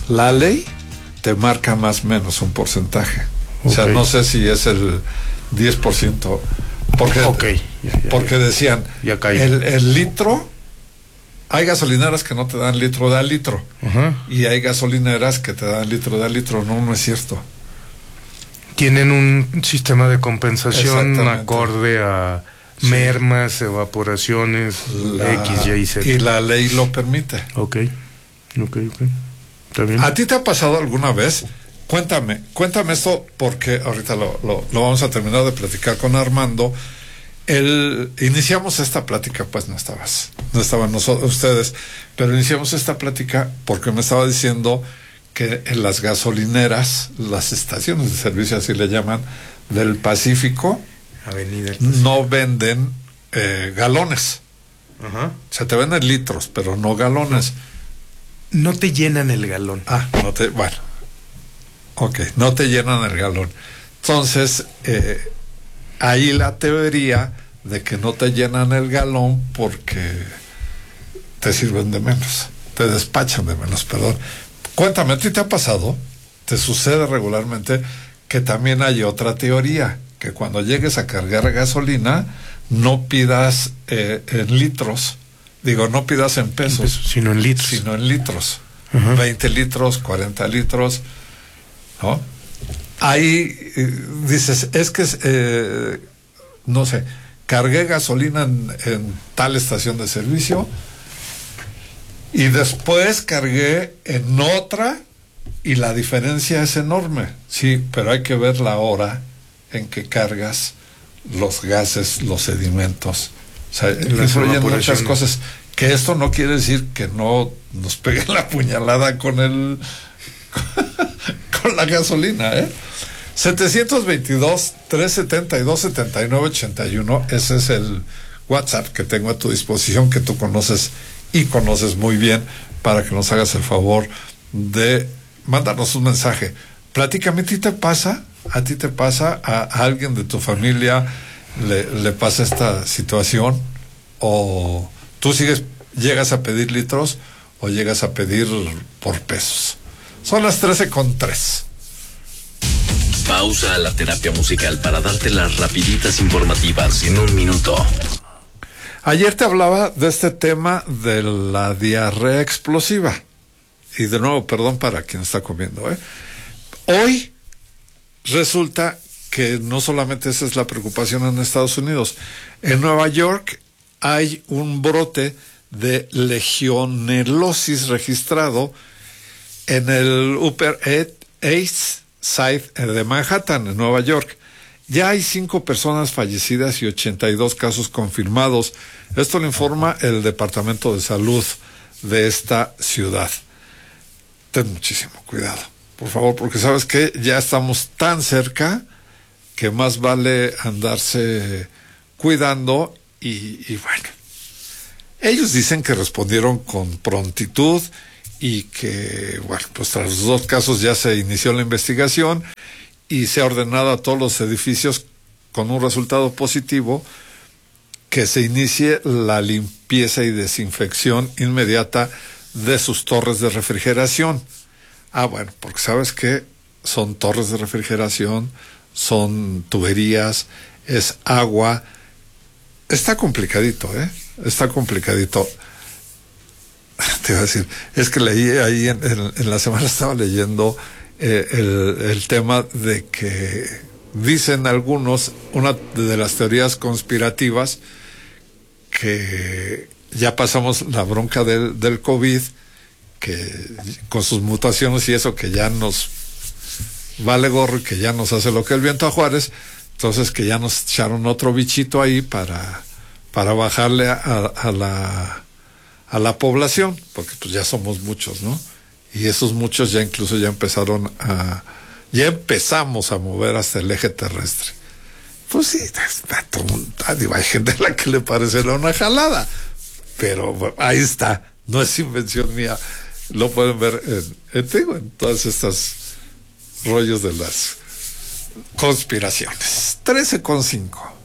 La ley te marca más o menos un porcentaje. O sea, no sé si es el 10%. Porque, porque decían, el litro, hay gasolineras que no te dan litro de a litro. Y hay gasolineras que te dan litro de a litro. No es cierto. Tienen un sistema de compensación acorde a mermas, evaporaciones, X, Y, Z. Y la ley lo permite. Ok. Está bien. ¿A ti te ha pasado alguna vez? Cuéntame esto, porque ahorita lo vamos a terminar de platicar con Armando. Iniciamos esta plática, pues no estaban ustedes, pero iniciamos esta plática porque me estaba diciendo que en las gasolineras, las estaciones de servicio, así le llaman, del Pacífico, no venden galones. O sea, te venden litros, pero no galones. No te llenan el galón. No te llenan el galón. Entonces, ahí la teoría de que no te llenan el galón porque te sirven de menos, te despachan de menos, perdón. Cuéntame, ¿a ti te ha pasado? ¿Te sucede regularmente que también hay otra teoría? Que cuando llegues a cargar gasolina, no pidas en litros, no pidas en pesos, sino en litros. 20 litros, 40 litros, ¿no? Ahí dices, es que no sé, cargué gasolina en tal estación de servicio y después cargué en otra y la diferencia es enorme. Sí, pero hay que ver la hora en que cargas los gases, los sedimentos. O sea, influyen muchas cosas. Que esto no quiere decir que no nos peguen la puñalada con con la gasolina, 722-372-7981, ese es el WhatsApp que tengo a tu disposición, que tú conoces y conoces muy bien, para que nos hagas el favor de mandarnos un mensaje. Platícame, ¿a ti te pasa? ¿A alguien de tu familia le pasa esta situación? ¿O tú llegas a pedir litros o llegas a pedir por pesos? Son las 13:03. Pausa a la terapia musical para darte las rapiditas informativas en un minuto. Ayer te hablaba de este tema de la diarrea explosiva. Y de nuevo, perdón para quien está comiendo, Hoy resulta que no solamente esa es la preocupación en Estados Unidos. En Nueva York hay un brote de legionelosis registrado en el Upper East Side de Manhattan, en Nueva York. Ya hay 5 personas fallecidas y 82 casos confirmados. Esto lo informa el Departamento de Salud de esta ciudad. Ten muchísimo cuidado, por favor, porque sabes que ya estamos tan cerca que más vale andarse cuidando y bueno. Ellos dicen que respondieron con prontitud y que, bueno, pues tras los 2 casos ya se inició la investigación y se ha ordenado a todos los edificios con un resultado positivo que se inicie la limpieza y desinfección inmediata de sus torres de refrigeración. Bueno, porque sabes que son torres de refrigeración, son tuberías, es agua. Está complicadito, Está complicadito. Te iba a decir, es que leí ahí en la semana, estaba leyendo el tema de que dicen algunos, una de las teorías conspirativas, que ya pasamos la bronca del COVID, que con sus mutaciones y eso, que ya nos vale gorro y que ya nos hace lo que el viento a Juárez, entonces que ya nos echaron otro bichito ahí para bajarle a la población, porque pues ya somos muchos, ¿no? Y esos muchos ya incluso ya empezamos a mover hasta el eje terrestre. Pues sí, hay gente a la que le parecerá una jalada, pero bueno, ahí está, no es invención mía, lo pueden ver en todas estas rollos de las conspiraciones. 13:05.